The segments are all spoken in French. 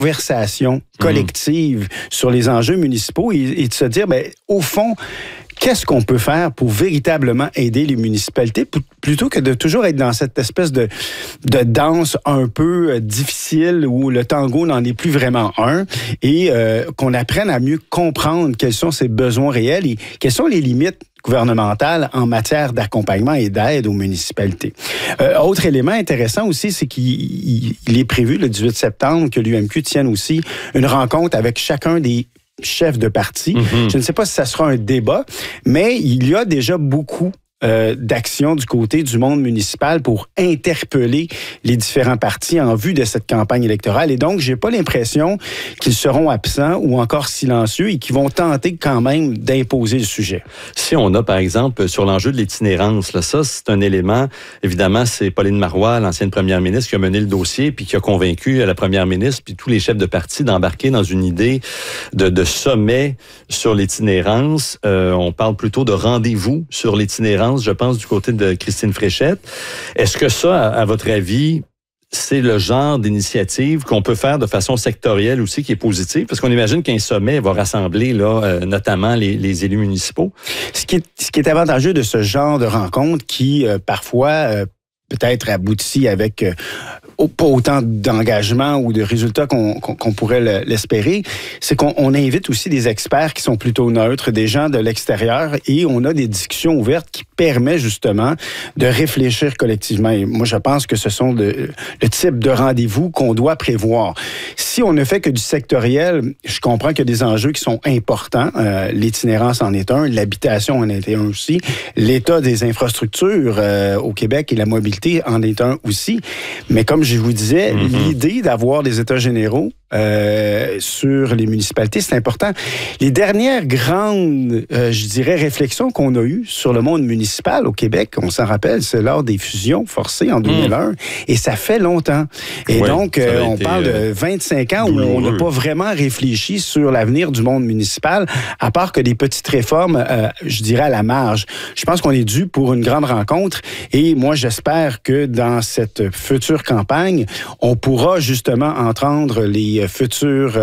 conversation collective sur les enjeux municipaux et de se dire, au fond, qu'est-ce qu'on peut faire pour véritablement aider les municipalités plutôt que de toujours être dans cette espèce de danse un peu difficile où le tango n'en est plus vraiment un et qu'on apprenne à mieux comprendre quels sont ses besoins réels et quelles sont les limites gouvernementales en matière d'accompagnement et d'aide aux municipalités. Autre élément intéressant aussi, c'est qu'il est prévu le 18 septembre que l'UMQ tienne aussi une rencontre avec chacun des chefs de parti. Je ne sais pas si ça sera un débat, mais il y a déjà beaucoup d'actions du côté du monde municipal pour interpeller les différents partis en vue de cette campagne électorale. Et donc, j'ai pas l'impression qu'ils seront absents ou encore silencieux et qu'ils vont tenter quand même d'imposer le sujet. Si on a, par exemple, sur l'enjeu de l'itinérance, là, ça, c'est un élément, évidemment, c'est Pauline Marois, l'ancienne première ministre, qui a mené le dossier puis qui a convaincu la première ministre puis tous les chefs de parti d'embarquer dans une idée de sommet sur l'itinérance. On parle plutôt de rendez-vous sur l'itinérance, je pense, du côté de Christine Fréchette. Est-ce que ça, à votre avis, c'est le genre d'initiative qu'on peut faire de façon sectorielle aussi qui est positive? Parce qu'on imagine qu'un sommet va rassembler là, notamment les élus municipaux. Ce qui est avantageux de ce genre de rencontre qui, parfois, peut-être aboutit avec pas autant d'engagement ou de résultats qu'on pourrait l'espérer, c'est qu'on invite aussi des experts qui sont plutôt neutres, des gens de l'extérieur, et on a des discussions ouvertes qui permettent justement de réfléchir collectivement. Et moi, je pense que ce sont le type de rendez-vous qu'on doit prévoir. Si on ne fait que du sectoriel, je comprends qu'il y a des enjeux qui sont importants. L'itinérance en est un, l'habitation en est un aussi, l'état des infrastructures au Québec et la mobilité en est un aussi. Mais comme je vous disais, l'idée d'avoir des états généraux sur les municipalités, c'est important. Les dernières grandes, je dirais, réflexions qu'on a eues sur le monde municipal au Québec, on s'en rappelle, c'est lors des fusions forcées en 2001, et ça fait longtemps. Et donc, on parle de 25 ans où on n'a pas vraiment réfléchi sur l'avenir du monde municipal, à part que des petites réformes, je dirais, à la marge. Je pense qu'on est dû pour une grande rencontre, et moi, j'espère que dans cette future campagne, on pourra justement entendre les futurs,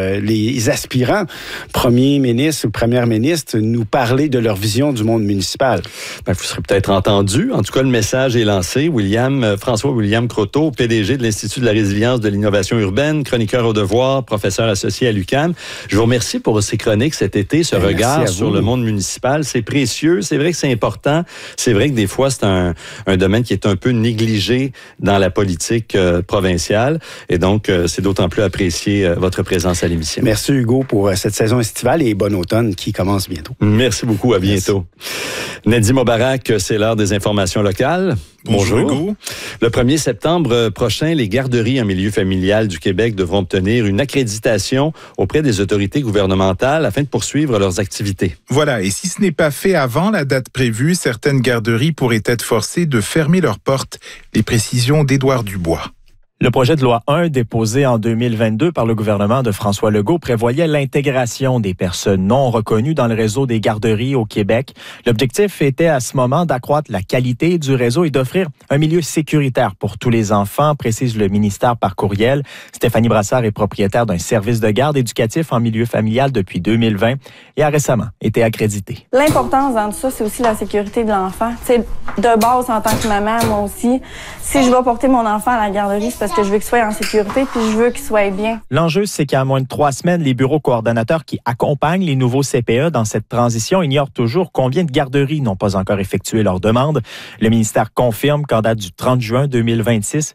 les aspirants premiers ministres ou premières ministres nous parler de leur vision du monde municipal. Vous serez peut-être entendu. En tout cas, le message est lancé. François-William Croteau, PDG de l'Institut de la résilience de l'innovation urbaine, chroniqueur au Devoir, professeur associé à l'UQAM. Je vous remercie pour ces chroniques cet été, ce regard sur le monde municipal. C'est précieux. C'est vrai que c'est important. C'est vrai que des fois, c'est un domaine qui est un peu négligé dans la politique provinciale. Et donc, c'est d'autant plus apprécié votre présence à l'émission. Merci Hugo pour cette saison estivale et bon automne qui commence bientôt. Merci beaucoup, à bientôt. Nadim Obarak, c'est l'heure des informations locales. Bonjour Hugo. Le 1er septembre prochain, les garderies en milieu familial du Québec devront obtenir une accréditation auprès des autorités gouvernementales afin de poursuivre leurs activités. Voilà, et si ce n'est pas fait avant la date prévue, certaines garderies pourraient être forcées de fermer leurs portes. Les précisions d'Édouard Dubois. Le projet de loi 1, déposé en 2022 par le gouvernement de François Legault, prévoyait l'intégration des personnes non reconnues dans le réseau des garderies au Québec. L'objectif était à ce moment d'accroître la qualité du réseau et d'offrir un milieu sécuritaire pour tous les enfants, précise le ministère par courriel. Stéphanie Brassard est propriétaire d'un service de garde éducatif en milieu familial depuis 2020 et a récemment été accréditée. L'importance dans tout ça, c'est aussi la sécurité de l'enfant. Tu sais, de base, en tant que maman, moi aussi, si je vais porter mon enfant à la garderie, c'est parce que je veux qu'il soit en sécurité puis je veux qu'il soit bien. L'enjeu, c'est qu'à moins de 3 semaines, les bureaux coordonnateurs qui accompagnent les nouveaux CPE dans cette transition ignorent toujours combien de garderies n'ont pas encore effectué leur demande. Le ministère confirme qu'en date du 30 juin 2026,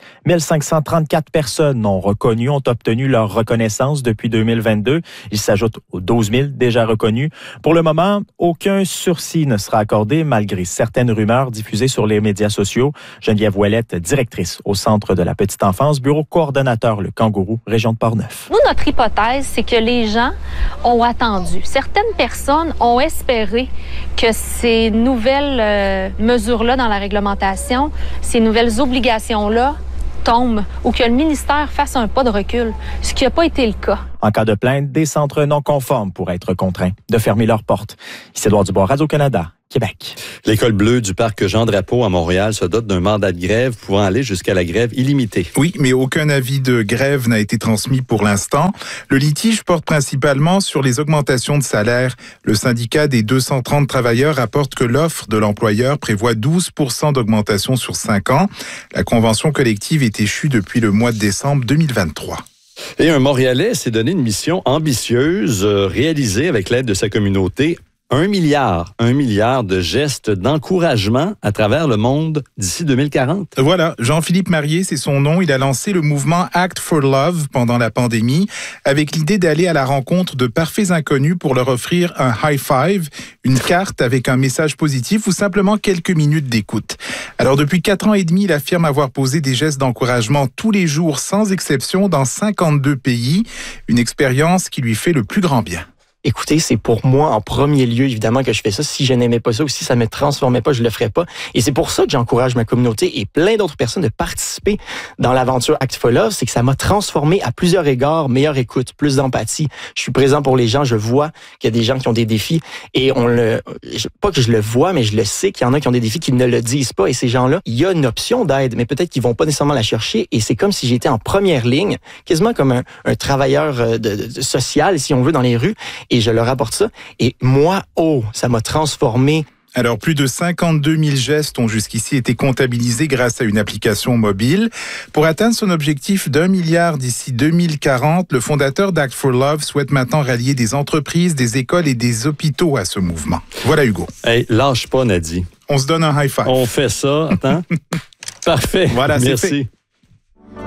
1534 personnes non reconnues ont obtenu leur reconnaissance depuis 2022. Il s'ajoute aux 12 000 déjà reconnus. Pour le moment, aucun sursis ne sera accordé malgré certaines rumeurs diffusées sur les médias sociaux. Geneviève Ouellette, directrice au Centre de la petite enfance, bureau coordonnateur Le Kangourou, région de Portneuf. Nous, notre hypothèse, c'est que les gens ont attendu. Certaines personnes ont espéré que ces nouvelles mesures-là dans la réglementation, ces nouvelles obligations-là tombent ou que le ministère fasse un pas de recul, ce qui n'a pas été le cas. En cas de plainte, des centres non conformes pourraient être contraints de fermer leurs portes. Ici Édouard Dubois, Radio-Canada, Québec. L'École bleue du parc Jean-Drapeau à Montréal se dote d'un mandat de grève pouvant aller jusqu'à la grève illimitée. Oui, mais aucun avis de grève n'a été transmis pour l'instant. Le litige porte principalement sur les augmentations de salaire. Le syndicat des 230 travailleurs rapporte que l'offre de l'employeur prévoit 12% d'augmentation sur 5 ans. La convention collective est échue depuis le mois de décembre 2023. Et un Montréalais s'est donné une mission ambitieuse, réalisée avec l'aide de sa communauté. 1 milliard de gestes d'encouragement à travers le monde d'ici 2040. Voilà, Jean-Philippe Marié, c'est son nom. Il a lancé le mouvement Act for Love pendant la pandémie avec l'idée d'aller à la rencontre de parfaits inconnus pour leur offrir un high five, une carte avec un message positif ou simplement quelques minutes d'écoute. Alors depuis 4 ans et demi, il affirme avoir posé des gestes d'encouragement tous les jours sans exception dans 52 pays. Une expérience qui lui fait le plus grand bien. Écoutez, c'est pour moi en premier lieu, évidemment, que je fais ça. Si je n'aimais pas ça ou si ça me transformait pas, je le ferais pas. Et c'est pour ça que j'encourage ma communauté et plein d'autres personnes de participer dans l'aventure Act for Love. C'est que ça m'a transformé à plusieurs égards, meilleure écoute, plus d'empathie. Je suis présent pour les gens, je vois qu'il y a des gens qui ont des défis et pas que je le vois, mais je le sais qu'il y en a qui ont des défis qui ne le disent pas. Et ces gens-là, il y a une option d'aide, mais peut-être qu'ils vont pas nécessairement la chercher. Et c'est comme si j'étais en première ligne, quasiment comme un travailleur social, si on veut, dans les rues. Et je leur apporte ça. Et moi, ça m'a transformé. Alors, plus de 52 000 gestes ont jusqu'ici été comptabilisés grâce à une application mobile. Pour atteindre son objectif d'1 milliard d'ici 2040, le fondateur d'Act for Love souhaite maintenant rallier des entreprises, des écoles et des hôpitaux à ce mouvement. Voilà, Hugo. Hey, lâche pas, Nadie. On se donne un high five. On fait ça. Attends. Parfait. Voilà, merci. C'est fait.